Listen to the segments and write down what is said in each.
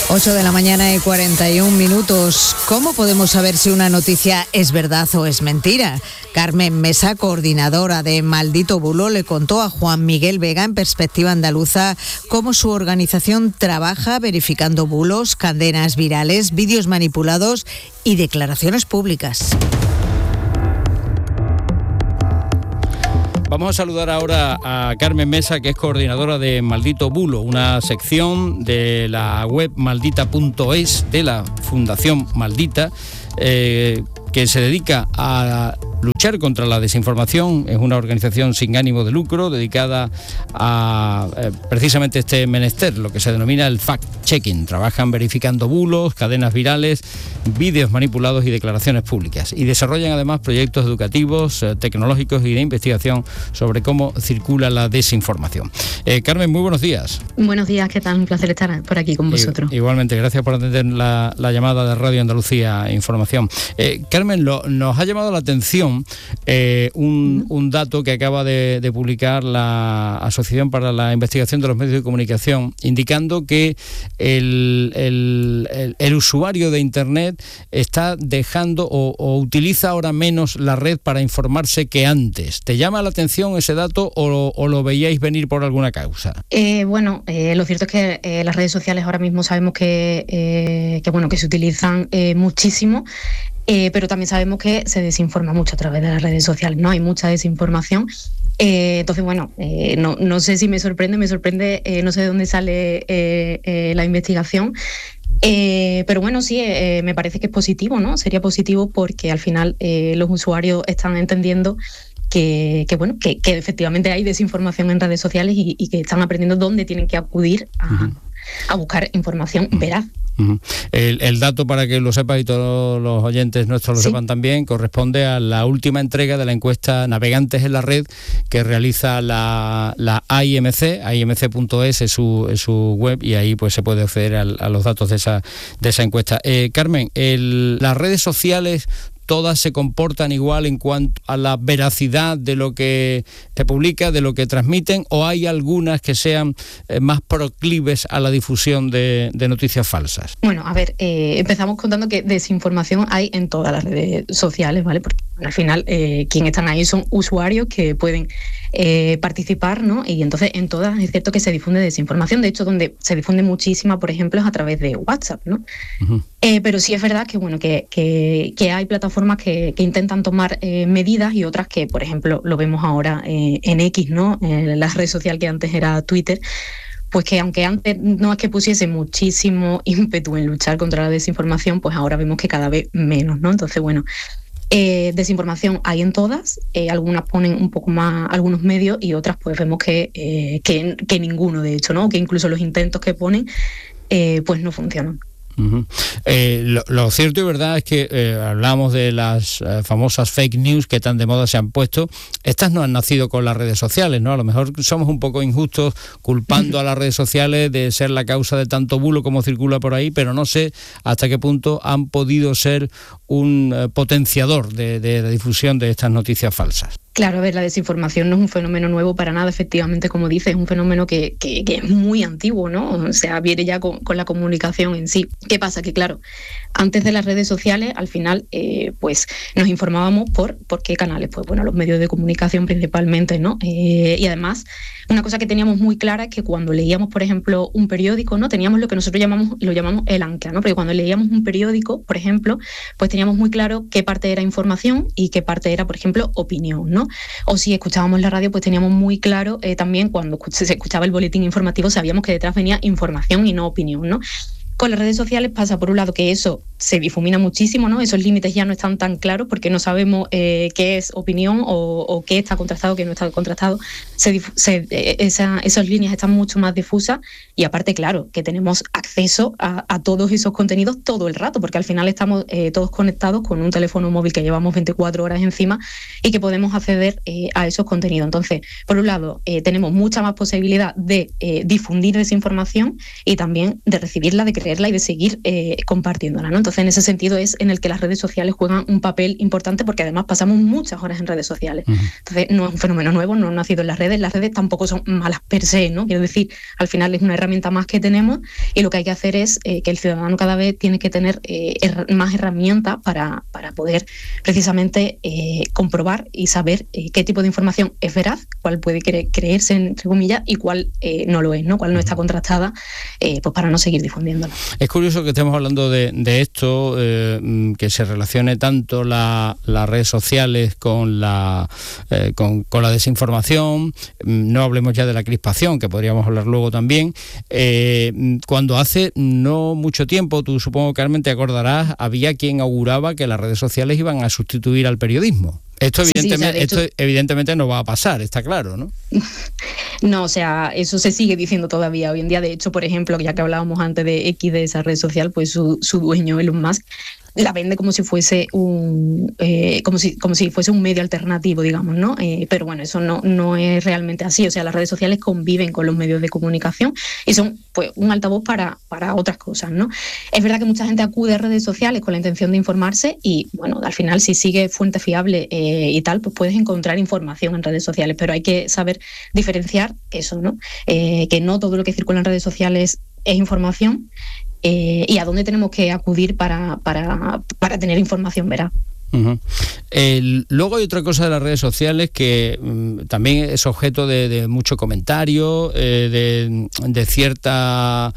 8 de la mañana y 41 minutos. ¿Cómo podemos saber si una noticia es verdad o es mentira? Carmen Mesa, coordinadora de Maldito Bulo, le contó a Juan Miguel Vega en Perspectiva Andaluza cómo su organización trabaja verificando bulos, cadenas virales, vídeos manipulados y declaraciones públicas. Vamos a saludar ahora a Carmen Mesa, que es coordinadora de Maldito Bulo, una sección de la web maldita.es de la Fundación Maldita, que se dedica a luchar contra la desinformación. Es una organización sin ánimo de lucro dedicada a precisamente este menester, lo que se denomina el fact-checking. Trabajan verificando bulos, cadenas virales, vídeos manipulados y declaraciones públicas. Y desarrollan además proyectos educativos, tecnológicos y de investigación sobre cómo circula la desinformación. Carmen, muy buenos días. Buenos días, ¿qué tal? Un placer estar por aquí con vosotros. Igualmente, gracias por atender la llamada de Radio Andalucía Información. Carmen, nos ha llamado la atención un dato que acaba de publicar la Asociación para la Investigación de los Medios de Comunicación, indicando que el usuario de Internet está dejando o utiliza ahora menos la red para informarse que antes. ¿Te llama la atención ese dato o lo veíais venir por alguna causa? Lo cierto es que las redes sociales ahora mismo sabemos que se utilizan muchísimo. Pero también sabemos que se desinforma mucho a través de las redes sociales, ¿no? Hay mucha desinformación. Entonces, no sé si me sorprende, no sé de dónde sale la investigación. Pero bueno, sí, me parece que es positivo, ¿no? Sería positivo porque al final los usuarios están entendiendo que efectivamente hay desinformación en redes sociales y que están aprendiendo dónde tienen que acudir a buscar información veraz. El dato, para que lo sepas y todos los oyentes nuestros lo sepan también, corresponde a la última entrega de la encuesta Navegantes en la Red que realiza la AIMC. AIMC.es es su web, y ahí pues se puede acceder a los datos de esa encuesta. Carmen, las redes sociales todas se comportan igual en cuanto a la veracidad de lo que se publica, de lo que transmiten, o hay algunas que sean más proclives a la difusión de noticias falsas? Bueno, a ver, empezamos contando que desinformación hay en todas las redes sociales, ¿vale? Porque al final quienes están ahí son usuarios que pueden participar, ¿no? Y entonces en todas es cierto que se difunde desinformación. De hecho, donde se difunde muchísima, por ejemplo, es a través de WhatsApp, ¿no? Uh-huh. Pero sí es verdad que hay plataformas que intentan tomar medidas, y otras que, por ejemplo, lo vemos ahora en X, ¿no? La red social que antes era Twitter, pues que aunque antes no es que pusiese muchísimo ímpetu en luchar contra la desinformación, pues ahora vemos que cada vez menos, ¿no? Entonces, desinformación hay en todas, algunas ponen un poco más algunos medios y otras pues vemos que ninguno, de hecho, ¿no? Que incluso los intentos que ponen pues no funcionan. Uh-huh. Lo cierto y verdad es que hablamos de las famosas fake news que tan de moda se han puesto. Estas no han nacido con las redes sociales, ¿no? A lo mejor somos un poco injustos culpando a las redes sociales de ser la causa de tanto bulo como circula por ahí, pero no sé hasta qué punto han podido ser un potenciador de la difusión de estas noticias falsas. Claro, a ver, la desinformación no es un fenómeno nuevo para nada, efectivamente, como dices, es un fenómeno que es muy antiguo, ¿no? O sea, viene ya con la comunicación en sí. ¿Qué pasa? Que claro, antes de las redes sociales, al final, pues nos informábamos por qué canales, pues bueno, los medios de comunicación principalmente, ¿no? Y además, una cosa que teníamos muy clara es que cuando leíamos, por ejemplo, un periódico, ¿no? Teníamos lo que nosotros lo llamamos el ancla, ¿no? Porque cuando leíamos un periódico, por ejemplo, pues teníamos muy claro qué parte era información y qué parte era, por ejemplo, opinión, ¿no? O si escuchábamos la radio, pues teníamos muy claro también cuando se escuchaba el boletín informativo, sabíamos que detrás venía información y no opinión, ¿no? Con las redes sociales pasa, por un lado, que eso se difumina muchísimo, ¿no? Esos límites ya no están tan claros porque no sabemos qué es opinión o qué está contrastado, qué no está contrastado. Esas líneas están mucho más difusas y aparte, claro, que tenemos acceso a todos esos contenidos todo el rato, porque al final estamos todos conectados con un teléfono móvil que llevamos 24 horas encima y que podemos acceder a esos contenidos. Entonces, por un lado, tenemos mucha más posibilidad de difundir desinformación y también de recibirla, de creer creerla y de seguir compartiéndola, ¿no? Entonces, en ese sentido es en el que las redes sociales juegan un papel importante, porque además pasamos muchas horas en redes sociales. Entonces, no es un fenómeno nuevo, no ha nacido en las redes tampoco son malas per se, ¿no? Quiero decir, al final es una herramienta más que tenemos, y lo que hay que hacer es que el ciudadano cada vez tiene que tener más herramientas para poder precisamente comprobar y saber qué tipo de información es veraz, cuál puede creerse, entre comillas, y cuál no lo es, ¿no? Cuál no está contrastada, pues para no seguir difundiéndola. Es curioso que estemos hablando de esto, que se relacione tanto las redes sociales con la desinformación. No hablemos ya de la crispación, que podríamos hablar luego también. Cuando hace no mucho tiempo, tú supongo, Carmen, te acordarás, había quien auguraba que las redes sociales iban a sustituir al periodismo. Esto evidentemente no va a pasar, está claro, ¿no? No, o sea, eso se sigue diciendo todavía hoy en día. De hecho, por ejemplo, ya que hablábamos antes de X, de esa red social, pues su dueño, Elon Musk, la vende como si fuese un medio alternativo, digamos, ¿no? Pero bueno, eso no es realmente así. O sea, las redes sociales conviven con los medios de comunicación y son, pues, un altavoz para otras cosas, ¿no? Es verdad que mucha gente acude a redes sociales con la intención de informarse y, bueno, al final, si sigue fuente fiable y tal, pues puedes encontrar información en redes sociales, pero hay que saber diferenciar eso, ¿no? Que no todo lo que circula en redes sociales es información, y a dónde tenemos que acudir para tener información veraz. Uh-huh. Luego hay otra cosa de las redes sociales que también es objeto de mucho comentario, de cierta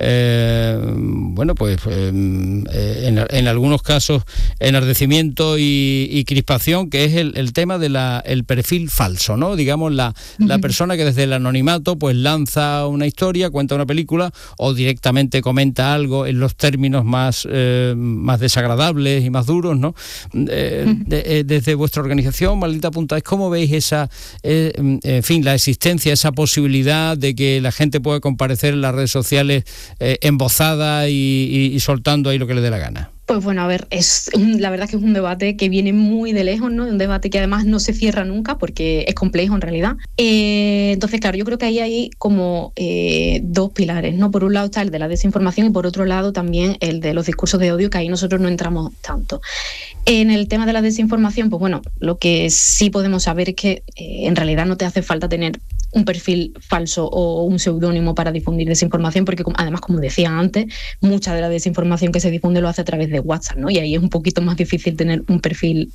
en algunos casos enardecimiento y crispación, que es el tema de el perfil falso, ¿no? Digamos, la persona que desde el anonimato pues lanza una historia, cuenta una película o directamente comenta algo en los términos más desagradables y más duros, ¿no? Desde vuestra organización, Maldita.es, ¿cómo veis esa, la existencia, esa posibilidad de que la gente pueda comparecer en las redes sociales embozada y soltando ahí lo que le dé la gana? Pues bueno, a ver, la verdad que es un debate que viene muy de lejos, ¿no? Un debate que además no se cierra nunca porque es complejo en realidad. Entonces, claro, yo creo que ahí hay como dos pilares, ¿no? Por un lado está el de la desinformación y por otro lado también el de los discursos de odio, que ahí nosotros no entramos tanto. En el tema de la desinformación, pues bueno, lo que sí podemos saber es que en realidad no te hace falta tener un perfil falso o un seudónimo para difundir desinformación, porque además, como decía antes, mucha de la desinformación que se difunde lo hace a través de WhatsApp, ¿no? Y ahí es un poquito más difícil tener un perfil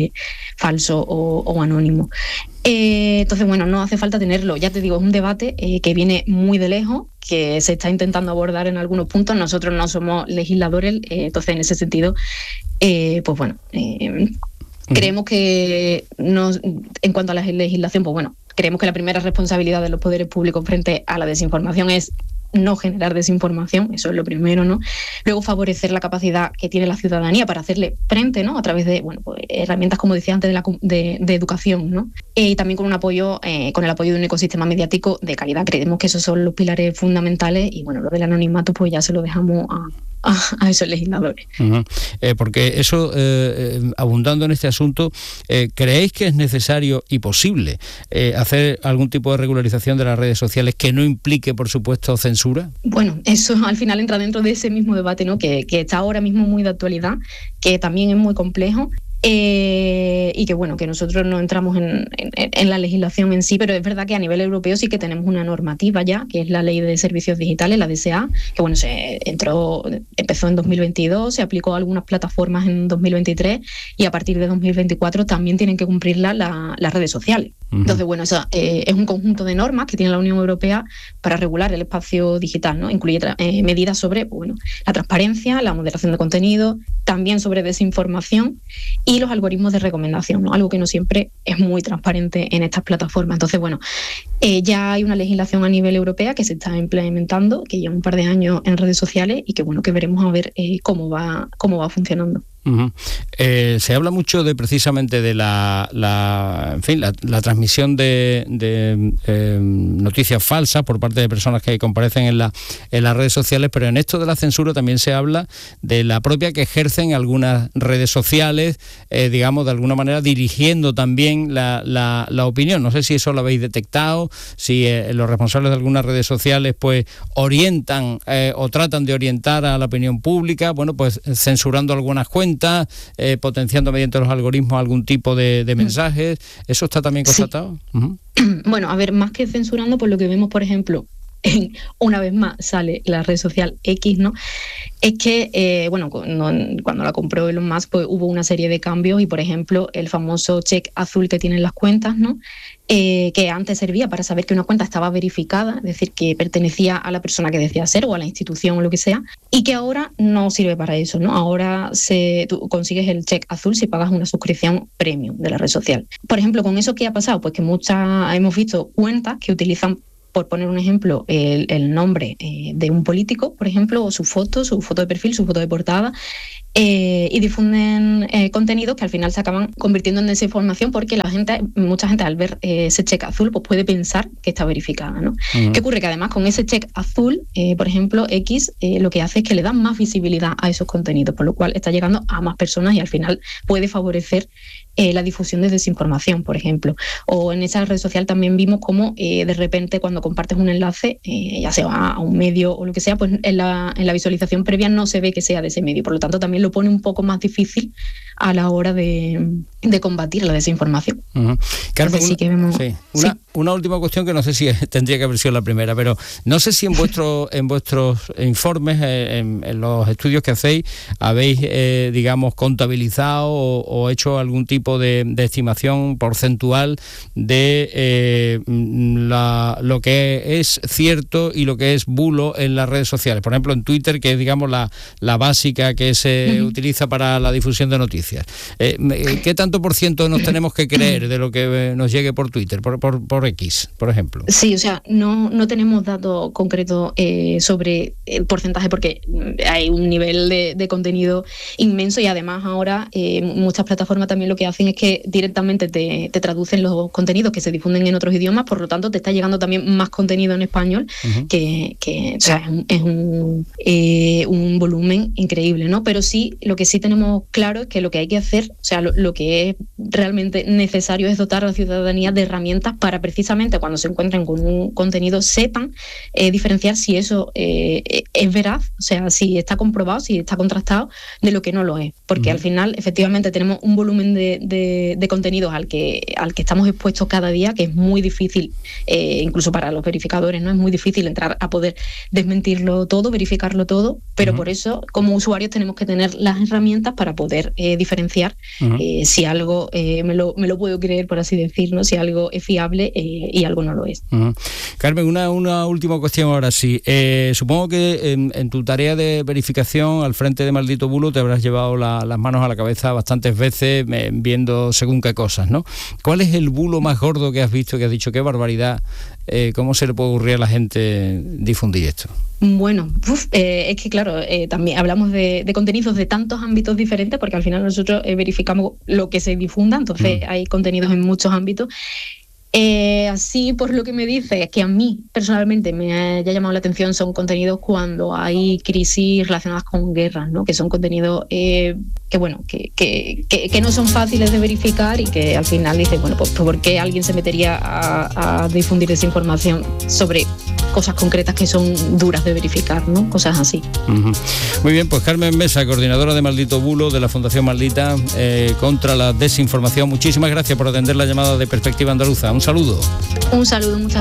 falso o anónimo. Entonces, bueno, no hace falta tenerlo. Ya te digo, es un debate que viene muy de lejos, que se está intentando abordar en algunos puntos. Nosotros no somos legisladores, entonces en ese sentido, pues bueno, creemos que en cuanto a la legislación, pues bueno, creemos que la primera responsabilidad de los poderes públicos frente a la desinformación es no generar desinformación, eso es lo primero, ¿no? Luego, favorecer la capacidad que tiene la ciudadanía para hacerle frente, ¿no? A través de, bueno, pues, herramientas, como decía antes, de educación, ¿no? Y también con el apoyo de un ecosistema mediático de calidad. Creemos que esos son los pilares fundamentales y, bueno, lo del anonimato pues ya se lo dejamos a esos legisladores. Uh-huh. Porque eso, abundando en este asunto, ¿creéis que es necesario y posible hacer algún tipo de regularización de las redes sociales que no implique, por supuesto, censura? Bueno, eso al final entra dentro de ese mismo debate, ¿no? Que está ahora mismo muy de actualidad, que también es muy complejo. Y que bueno, que nosotros no entramos en la legislación en sí, pero es verdad que a nivel europeo sí que tenemos una normativa ya, que es la Ley de Servicios Digitales, la DSA, que bueno, empezó en 2022, se aplicó a algunas plataformas en 2023 y a partir de 2024 también tienen que cumplirla las redes sociales. Uh-huh. Entonces, bueno, eso es un conjunto de normas que tiene la Unión Europea para regular el espacio digital, ¿no? Incluye medidas sobre, bueno, la transparencia, la moderación de contenido, también sobre desinformación y los algoritmos de recomendación, ¿no? Algo que no siempre es muy transparente en estas plataformas. Entonces, bueno, ya hay una legislación a nivel europea que se está implementando, que lleva un par de años en redes sociales y que, bueno, que veremos a ver cómo va funcionando. Se habla mucho precisamente de la transmisión de noticias falsas por parte de personas que comparecen en las redes sociales, pero en esto de la censura también se habla de la propia que ejercen algunas redes sociales, digamos, de alguna manera dirigiendo también la opinión. No sé si eso lo habéis detectado, si los responsables de algunas redes sociales pues orientan o tratan de orientar a la opinión pública, bueno, pues censurando algunas cuentas, potenciando mediante los algoritmos algún tipo de mensajes. ¿Eso está también constatado? Sí. Uh-huh. Bueno, a ver, más que censurando, por lo que vemos, por ejemplo, una vez más sale la red social X, ¿no? Es que, cuando la compró Elon Musk, pues hubo una serie de cambios y, por ejemplo, el famoso check azul que tienen las cuentas, ¿no? Que antes servía para saber que una cuenta estaba verificada, es decir, que pertenecía a la persona que decía ser o a la institución o lo que sea, y que ahora no sirve para eso, ¿no? Ahora tú consigues el check azul si pagas una suscripción premium de la red social. Por ejemplo, ¿con eso qué ha pasado? Pues que hemos visto cuentas que utilizan, por poner un ejemplo, el nombre de un político, por ejemplo, o su foto de perfil, su foto de portada, y difunden contenidos que al final se acaban convirtiendo en desinformación porque mucha gente al ver ese check azul pues puede pensar que está verificada, ¿no? Uh-huh. ¿Qué ocurre? Que además con ese check azul, por ejemplo, X lo que hace es que le dan más visibilidad a esos contenidos, por lo cual está llegando a más personas y al final puede favorecer la difusión de desinformación, por ejemplo. O en esa red social también vimos cómo de repente cuando compartes un enlace, ya sea a un medio o lo que sea, pues en la visualización previa no se ve que sea de ese medio. Por lo tanto, también lo pone un poco más difícil a la hora de combatir la desinformación. Uh-huh. Carmen, una última cuestión que no sé si tendría que haber sido la primera, pero no sé si en vuestros informes, en los estudios que hacéis, habéis, digamos, contabilizado o hecho algún tipo de estimación porcentual de lo que es cierto y lo que es bulo en las redes sociales. Por ejemplo, en Twitter, que es, digamos, la básica que se utiliza para la difusión de noticias. ¿Qué tanto por ciento nos tenemos que creer de lo que nos llegue por Twitter, por X, por ejemplo? Sí, o sea, no tenemos datos concretos sobre el porcentaje porque hay un nivel de contenido inmenso y además ahora muchas plataformas también lo que hacen es que directamente te traducen los contenidos que se difunden en otros idiomas, por lo tanto te está llegando también más contenido en español, uh-huh, que o sea, es un volumen increíble, ¿no? Pero sí, lo que sí tenemos claro es que lo que hay que hacer, o sea, lo que es realmente necesario es dotar a la ciudadanía de herramientas para precisamente cuando se encuentren con un contenido sepan diferenciar si eso es veraz, o sea, si está comprobado, si está contrastado, de lo que no lo es. Porque al final, efectivamente, tenemos un volumen de contenidos al que estamos expuestos cada día, que es muy difícil, incluso para los verificadores, ¿no? Es muy difícil entrar a poder desmentirlo todo, verificarlo todo, pero por eso, como usuarios, tenemos que tener las herramientas para poder diferenciar si algo me lo puedo creer, por así decirlo, si algo es fiable y algo no lo es. Uh-huh. Carmen, una última cuestión ahora sí. Supongo que en tu tarea de verificación al frente de Maldito Bulo te habrás llevado las manos a la cabeza bastantes veces viendo según qué cosas, ¿no? ¿Cuál es el bulo más gordo que has visto, que has dicho, qué barbaridad, cómo se le puede ocurrir a la gente difundir esto? Bueno, es que claro, también hablamos de contenidos de tantos ámbitos diferentes porque al final nosotros verificamos lo que se difunda, entonces hay contenidos en muchos ámbitos. Así, por lo que me dice, es que a mí personalmente me haya llamado la atención son contenidos cuando hay crisis relacionadas con guerras, ¿no? Que son contenidos que no son fáciles de verificar y que al final dice, bueno, pues ¿por qué alguien se metería a difundir desinformación sobre cosas concretas que son duras de verificar, ¿no? Cosas así. Uh-huh. Muy bien, pues Carmen Mesa, coordinadora de Maldito Bulo de la Fundación Maldita contra la desinformación. Muchísimas gracias por atender la llamada de Perspectiva Andaluza. Un saludo. Un saludo, muchas gracias.